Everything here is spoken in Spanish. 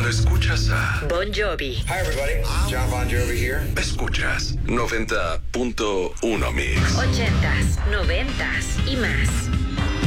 Cuando escuchas a Bon Jovi. Hi everybody, John Bon Jovi here. escuchas 90.1 Mix. 80s, 90s y más.